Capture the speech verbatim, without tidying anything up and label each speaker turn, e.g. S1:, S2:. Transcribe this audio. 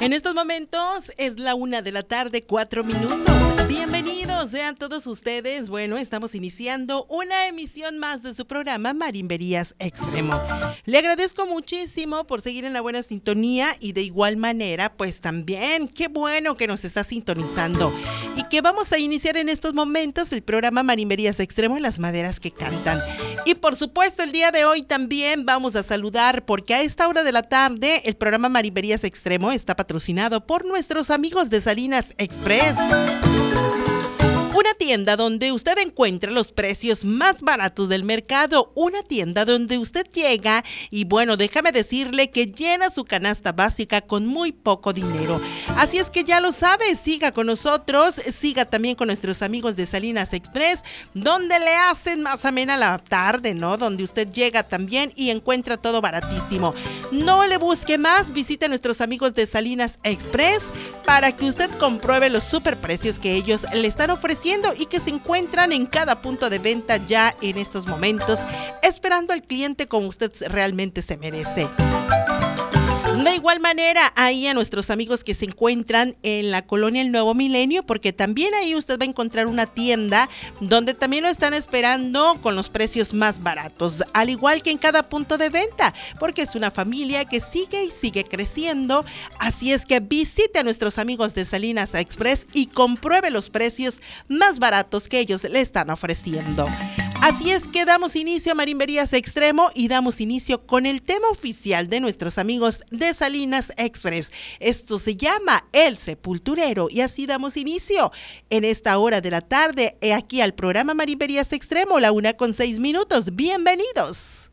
S1: En estos momentos es la una de la tarde, cuatro minutos. Bienvenidos sean todos ustedes. Bueno, estamos iniciando una emisión más de su programa Marimberías Extremo. Le agradezco muchísimo por seguir en la buena sintonía y de igual manera, pues también, qué bueno que nos está sintonizando y que vamos a iniciar en estos momentos el programa Marimberías Extremo, las maderas que cantan. Y por supuesto, el día de hoy también vamos a saludar porque a esta hora de la tarde el programa Marimberías Extremo está patrocinado por nuestros amigos de Salinas Express. Una tienda donde usted encuentra los precios más baratos del mercado, una tienda donde usted llega y bueno, déjame decirle que llena su canasta básica con muy poco dinero. Así es que ya lo sabe, siga con nosotros, siga también con nuestros amigos de Salinas Express, donde le hacen más amena la tarde, ¿no? Donde usted llega también y encuentra todo baratísimo. No le busque más, visite a nuestros amigos de Salinas Express para que usted compruebe los superprecios que ellos le están ofreciendo y que se encuentran en cada punto de venta ya en estos momentos, esperando al cliente como usted realmente se merece. De igual manera, ahí a nuestros amigos que se encuentran en la colonia El Nuevo Milenio, porque también ahí usted va a encontrar una tienda donde también lo están esperando con los precios más baratos, al igual que en cada punto de venta, porque es una familia que sigue y sigue creciendo. Así es que visite a nuestros amigos de Salinas Express y compruebe los precios más baratos que ellos le están ofreciendo. Así es que damos inicio a Marimberías Extremo y damos inicio con el tema oficial de nuestros amigos de Salinas Express. Esto se llama El Sepulturero y así damos inicio en esta hora de la tarde aquí al programa Marimberías Extremo, la una con seis minutos. Bienvenidos.